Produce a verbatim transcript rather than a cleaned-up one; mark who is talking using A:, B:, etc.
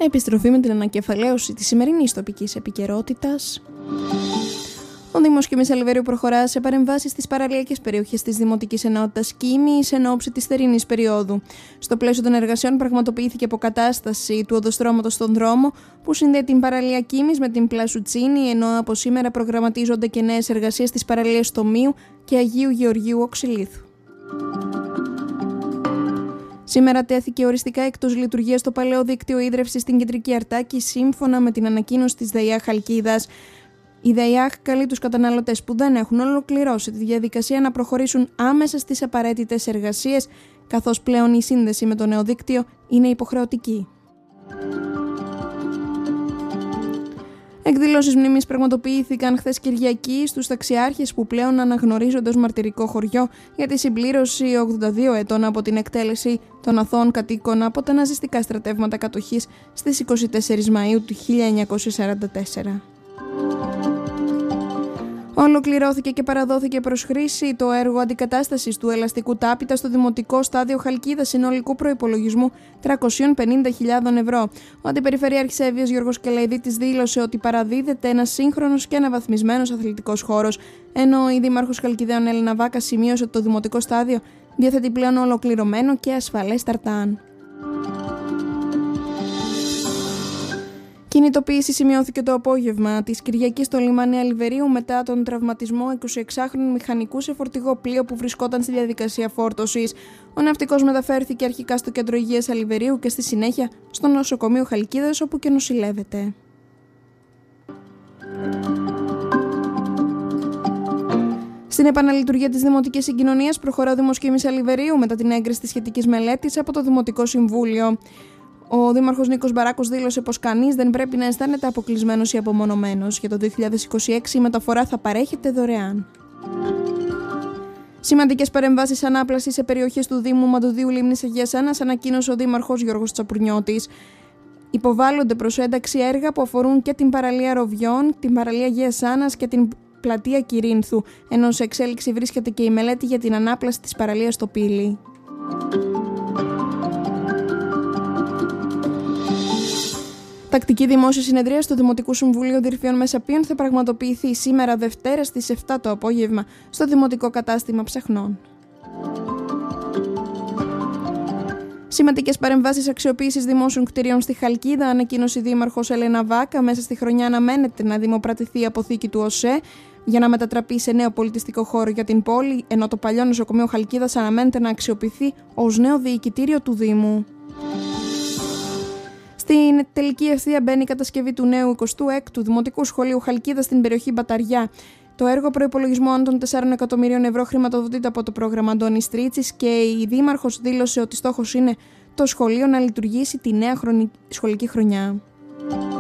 A: Επιστροφή με την ανακεφαλαίωση της σημερινής τοπικής επικαιρότητας. Ο Δήμος Κίμης Αλιβερίου προχωρά σε παρεμβάσεις στις παραλιακές περιοχές της Δημοτικής Ενότητας Κίμης εν ώψη της θερινής περίοδου. Στο πλαίσιο των εργασιών πραγματοποιήθηκε αποκατάσταση του οδοστρώματος στον δρόμο που συνδέει την παραλία Κίμης με την Πλασουτσίνη, ενώ από σήμερα προγραμματίζονται και νέες εργασίες στις παραλίες Τομείου και Αγίου Γεωργίου Οξυλήθου. Σήμερα τέθηκε οριστικά εκτός λειτουργίας το παλαιό δίκτυο ίδρευσης στην Κεντρική Αρτάκη, σύμφωνα με την ανακοίνωση της ΔΕΙΑΧ Χαλκίδας. Η ΔΕΙΑΧ καλεί τους καταναλωτές που δεν έχουν ολοκληρώσει τη διαδικασία να προχωρήσουν άμεσα στις απαραίτητες εργασίες, καθώς πλέον η σύνδεση με το νέο δίκτυο είναι υποχρεωτική. Εκδηλώσεις μνήμης πραγματοποιήθηκαν χθες Κυριακή στους ταξιάρχες που πλέον αναγνωρίζονται ως μαρτυρικό χωριό για τη συμπλήρωση ογδόντα δύο ετών από την εκτέλεση των αθώων κατοίκων από τα ναζιστικά στρατεύματα κατοχής στις είκοσι τέσσερις Μαΐου του χίλια εννιακόσια σαράντα τέσσερα. Ολοκληρώθηκε και παραδόθηκε προς χρήση το έργο αντικατάστασης του ελαστικού τάπητα στο Δημοτικό Στάδιο Χαλκίδας συνολικού προϋπολογισμού τριακόσιες πενήντα χιλιάδες ευρώ. Ο Αντιπεριφερειάρχης Εύβοιας Γιώργος Κελαϊδίτης δήλωσε ότι παραδίδεται ένας σύγχρονος και αναβαθμισμένος αθλητικός χώρος, ενώ η Δήμαρχος Χαλκιδαίων Έλενα Βάκα σημείωσε ότι το Δημοτικό Στάδιο διαθέτει πλέον ολοκληρωμένο και ασφαλές ταρτάν. Κινητοποίηση σημειώθηκε το απόγευμα της Κυριακής στο λιμάνι Αλιβερίου μετά τον τραυματισμό εικοσιεξάχρονου μηχανικού σε φορτηγό πλοίο που βρισκόταν στη διαδικασία φόρτωσης. Ο ναυτικός μεταφέρθηκε αρχικά στο Κέντρο Υγείας Αλιβερίου και στη συνέχεια στο νοσοκομείο Χαλκίδας, όπου και νοσηλεύεται. Στην επαναλειτουργία της Δημοτικής Συγκοινωνίας προχωρά ο Δήμος Κίμης Αλιβερίου μετά την έγκριση της σχετικής μελέτης από το Δημοτικό Συμβούλιο. Ο Δήμαρχος Νίκος Μπαράκος δήλωσε πως κανείς δεν πρέπει να αισθάνεται αποκλεισμένος ή απομονωμένος. Για το δύο χιλιάδες είκοσι έξι η μεταφορά θα παρέχεται δωρεάν. Σημαντικές παρεμβάσεις ανάπλασης σε περιοχές του Δήμου Μαντουδίου Λίμνης Αγίας Άννας ανακοίνωσε ο Δήμαρχος Γιώργος Τσαπουρνιώτης. Υποβάλλονται προς ένταξη έργα που αφορούν και την παραλία Ροβιών, την παραλία Αγίας Άννας και την πλατεία Κυρίνθου, ενώ σε εξέλιξη βρίσκεται και η μελέτη για την ανάπλαση της παραλίας στο Πύλη. Τακτική δημόσια συνεδρία στο Δημοτικού Συμβουλίου Δυρφιών Μεσαπίων θα πραγματοποιηθεί σήμερα Δευτέρα στις επτά το απόγευμα στο Δημοτικό Κατάστημα Ψαχνών. Σημαντικές παρεμβάσεις αξιοποίησης δημόσιων κτηρίων στη Χαλκίδα, ανακοίνωσε η Δήμαρχος Έλενα Βάκα. Μέσα στη χρονιά αναμένεται να δημοπρατηθεί η αποθήκη του ΟΣΕ για να μετατραπεί σε νέο πολιτιστικό χώρο για την πόλη, ενώ το παλιό νοσοκομείο Χαλκίδας αναμένεται να αξιοποιηθεί ως νέο διοικητήριο του Δήμου. Στην τελική ευθεία μπαίνει η κατασκευή του νέου εικοστού έκτου Δημοτικού Σχολείου Χαλκίδα στην περιοχή Μπαταριά. Το έργο προϋπολογισμών των τεσσάρων εκατομμυρίων ευρώ χρηματοδοτείται από το πρόγραμμα Αντώνης Τρίτσης και η Δήμαρχος δήλωσε ότι στόχος είναι το σχολείο να λειτουργήσει τη νέα σχολική χρονιά.